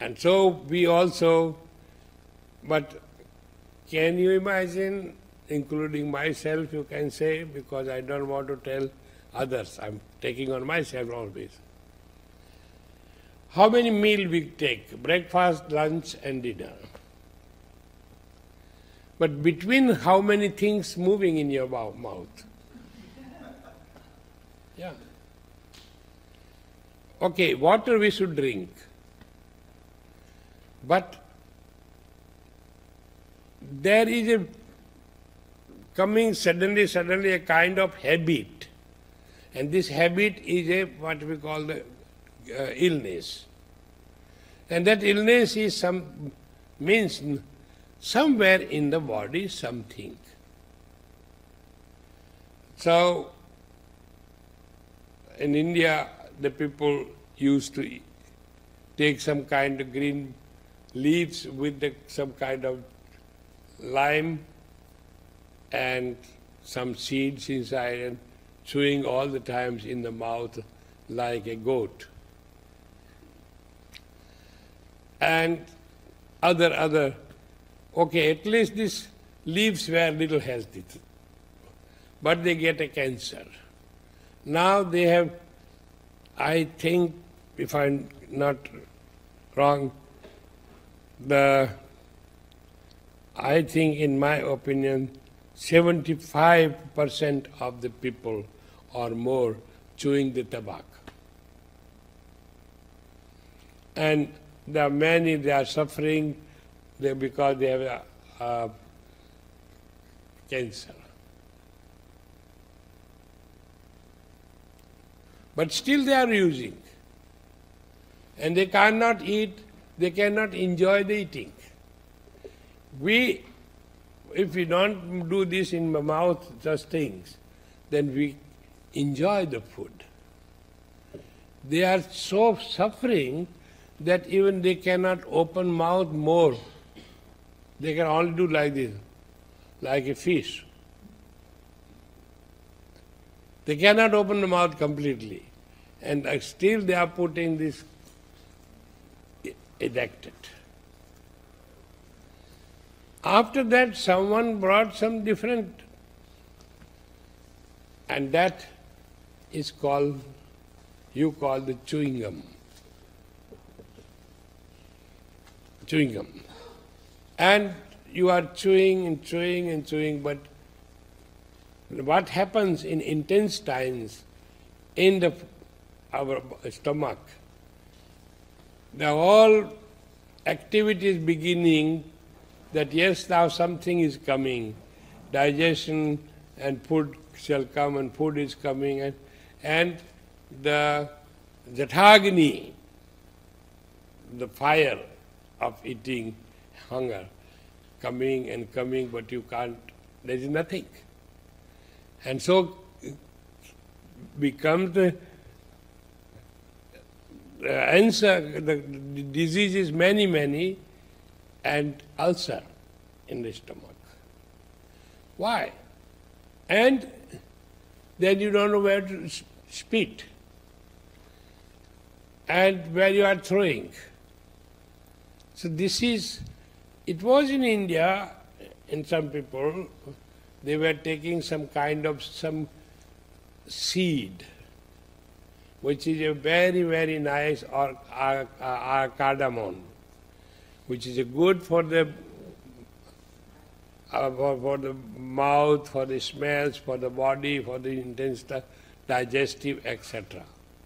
And so we also, but can you imagine, including myself, you can say, because I don't want to tell others, I'm taking on myself always. How many meals we take? Breakfast, lunch and dinner. But between how many things moving in your mouth? Yeah. Okay, water we should drink. But there is a coming suddenly a kind of habit. And this habit is a what we call the illness. And that illness is means somewhere in the body something. So in India the people used to take some kind of green leaves with some kind of lime and some seeds inside and chewing all the times in the mouth like a goat. And other, okay, at least these leaves were little healthy, but they get a cancer. Now they have, I think, if I'm not wrong, I think in my opinion, 75% of the people or more chewing the tobacco. And there are many, they are suffering because they have cancer. But still they are using. And they cannot eat, they cannot enjoy the eating. If we don't do this in the mouth, just things, then we enjoy the food. They are so suffering that even they cannot open mouth more. They can only do like this, like a fish. They cannot open the mouth completely. And still they are putting this ejected. After that, someone brought some different, and that is called, you call the chewing gum. Chewing gum. And you are chewing and chewing and chewing, but what happens in intestines, in our stomach, the whole activity is beginning that yes, now something is coming, digestion and food shall come and food is coming and the Jathagni, the fire of eating, hunger, coming and coming, but you can't, there is nothing. And so becomes the answer, the disease is many, and ulcer in the stomach. Why? And then you don't know where to spit and where you are throwing. So this is, it was in India, in some people, they were taking some kind of some seed, which is a very nice cardamom, which is good for the mouth, for the smells, for the body, for the intestine, digestive, etc.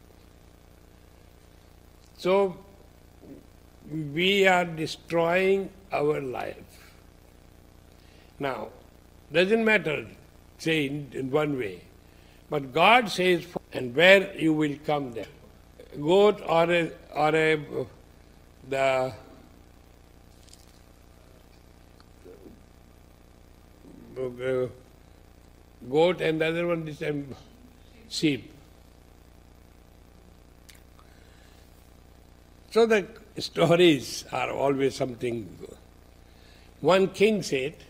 So we are destroying our life. Now, doesn't matter, say in one way, but God says, and where you will come there, goat or the goat and the other one is sheep. So the stories are always something. One king said,